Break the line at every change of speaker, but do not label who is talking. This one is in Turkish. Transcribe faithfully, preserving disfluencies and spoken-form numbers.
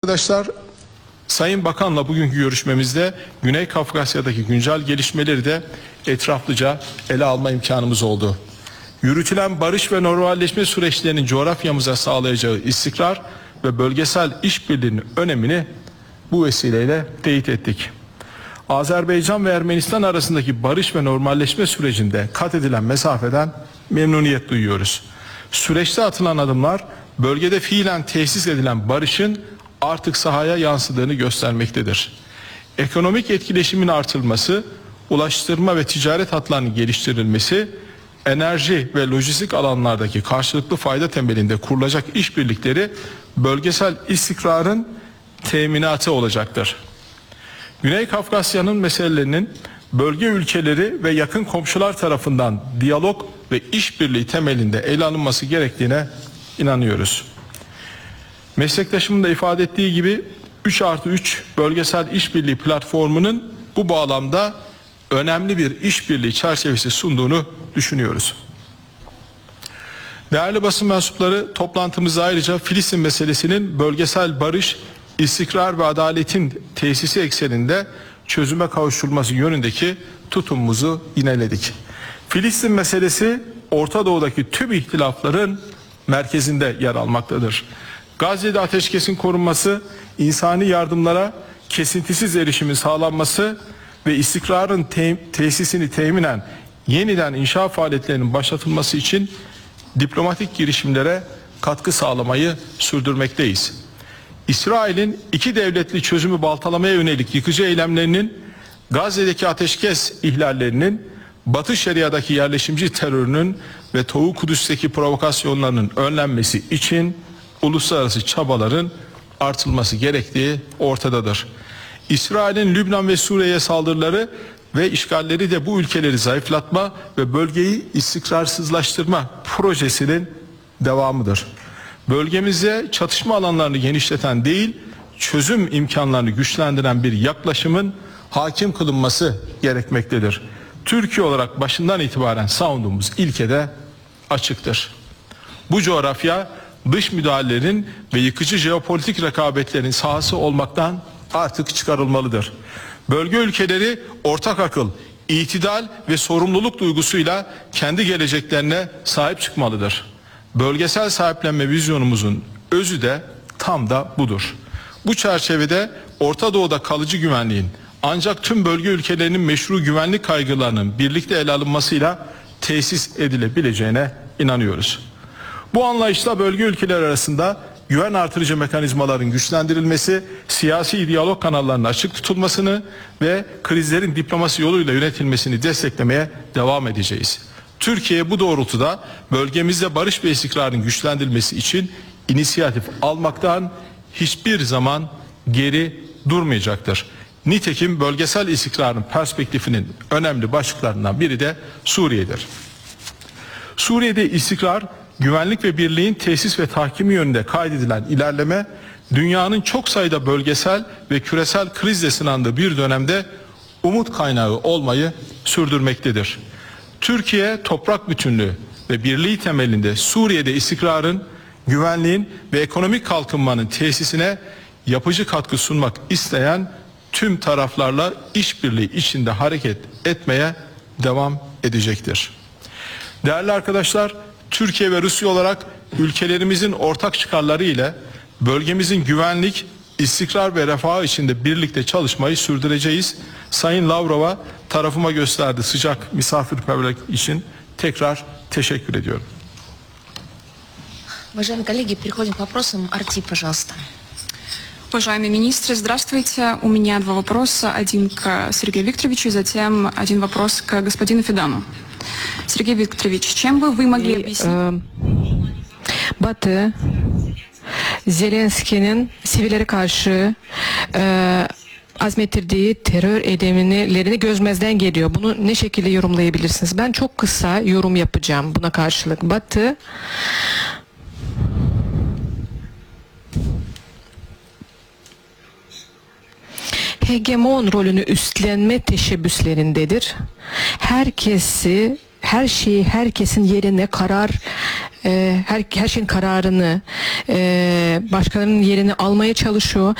arkadaşlar, Sayın Bakan'la bugünkü görüşmemizde Güney Kafkasya'daki güncel gelişmeleri de etraflıca ele alma imkanımız oldu. Yürütülen barış ve normalleşme süreçlerinin coğrafyamıza sağlayacağı istikrar ve bölgesel işbirliğinin önemini bu vesileyle teyit ettik. Azerbaycan ve Ermenistan arasındaki barış ve normalleşme sürecinde kat edilen mesafeden memnuniyet duyuyoruz. Süreçte atılan adımlar bölgede fiilen tesis edilen barışın artık sahaya yansıdığını göstermektedir. Ekonomik etkileşimin artırılması, ulaştırma ve ticaret hatlarının geliştirilmesi, enerji ve lojistik alanlardaki karşılıklı fayda temelinde kurulacak işbirlikleri bölgesel istikrarın teminatı olacaktır. Güney Kafkasya'nın meselelerinin bölge ülkeleri ve yakın komşular tarafından diyalog ve işbirliği temelinde ele alınması gerektiğine inanıyoruz. Meslektaşımın da ifade ettiği gibi üç artı üç bölgesel işbirliği platformunun bu bağlamda önemli bir işbirliği çerçevesi sunduğunu düşünüyoruz. Değerli basın mensupları, toplantımızda ayrıca Filistin meselesinin bölgesel barış, istikrar ve adaletin tesisi ekseninde çözüme kavuşturulması yönündeki tutumumuzu yineledik. Filistin meselesi Orta Doğu'daki tüm ihtilafların merkezinde yer almaktadır. Gazze'de ateşkesin korunması, insani yardımlara kesintisiz erişimin sağlanması ve istikrarın te tesisini teminen yeniden inşa faaliyetlerinin başlatılması için diplomatik girişimlere katkı sağlamayı sürdürmekteyiz. İsrail'in iki devletli çözümü baltalamaya yönelik yıkıcı eylemlerinin, Gazze'deki ateşkes ihlallerinin, Batı Şeria'daki yerleşimci terörünün ve Doğu Kudüs'teki provokasyonlarının önlenmesi için uluslararası çabaların artırılması gerektiği ortadadır. İsrail'in Lübnan ve Suriye'ye saldırıları ve işgalleri de bu ülkeleri zayıflatma ve bölgeyi istikrarsızlaştırma projesinin devamıdır. Bölgemize çatışma alanlarını genişleten değil, çözüm imkanlarını güçlendiren bir yaklaşımın hakim kılınması gerekmektedir. Türkiye olarak başından itibaren savunduğumuz ilke de açıktır. Bu coğrafya dış müdahalelerin ve yıkıcı jeopolitik rekabetlerin sahası olmaktan artık çıkarılmalıdır. Bölge ülkeleri ortak akıl, itidal ve sorumluluk duygusuyla kendi geleceklerine sahip çıkmalıdır. Bölgesel sahiplenme vizyonumuzun özü de tam da budur. Bu çerçevede Orta Doğu'da kalıcı güvenliğin ancak tüm bölge ülkelerinin meşru güvenlik kaygılarının birlikte ele alınmasıyla tesis edilebileceğine inanıyoruz. Bu anlayışla bölge ülkeleri arasında güven artırıcı mekanizmaların güçlendirilmesi, siyasi diyalog kanallarının açık tutulmasını ve krizlerin diplomasi yoluyla yönetilmesini desteklemeye devam edeceğiz. Türkiye bu doğrultuda bölgemizde barış ve istikrarın güçlendirilmesi için inisiyatif almaktan hiçbir zaman geri durmayacaktır. Nitekim bölgesel istikrarın perspektifinin önemli başlıklarından biri de Suriye'dir. Suriye'de istikrar, güvenlik ve birliğin tesis ve tahkimi yönünde kaydedilen ilerleme, dünyanın çok sayıda bölgesel ve küresel krizle sınandığı bir dönemde umut kaynağı olmayı sürdürmektedir. Türkiye toprak bütünlüğü ve birliği temelinde Suriye'de istikrarın, güvenliğin ve ekonomik kalkınmanın tesisine yapıcı katkı sunmak isteyen tüm taraflarla işbirliği içinde hareket etmeye devam edecektir. Değerli arkadaşlar, Türkiye ve Rusya olarak ülkelerimizin ortak çıkarları ile bölgemizin güvenlik, istikrar ve refahı içinde birlikte çalışmayı sürdüreceğiz. Sayın Lavrov'a tarafıma gösterdiği sıcak misafirperverlik için tekrar teşekkür ediyorum.
Уважаемые коллеги, переходим к вопросам. Арти, пожалуйста.
Уважаемые министры, здравствуйте. У меня два вопроса. Один к Сергею Викторовичу и затем один вопрос к господину Фидану. Сергей Викторович, чем бы вы могли объяснить?
Batı, Zelenski'nin sivillere karşı e, azmettirdiği terör eylemlerini gözmezden geliyor. Bunu ne şekilde yorumlayabilirsiniz? Ben çok kısa yorum yapacağım buna karşılık. Batı hegemon rolünü üstlenme teşebbüslerindedir. Herkesi, her şeyi herkesin yerine karar, e, her, her şeyin kararını e, başkalarının yerini almaya çalışıyor.